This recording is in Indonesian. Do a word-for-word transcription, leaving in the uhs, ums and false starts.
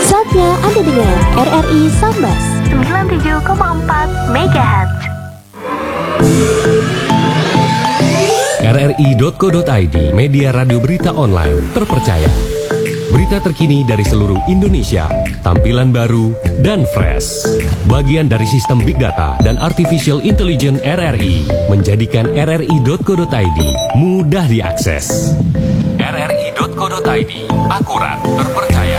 Saatnya Anda dengar R R I Sambas sembilan puluh tujuh koma empat megahertz. R R I titik co titik I D, media radio berita online terpercaya. Berita terkini dari seluruh Indonesia, tampilan baru dan fresh. Bagian dari sistem Big Data dan Artificial Intelligence R R I, menjadikan R R I titik co titik I D mudah diakses. R R I titik co titik I D, akurat, terpercaya.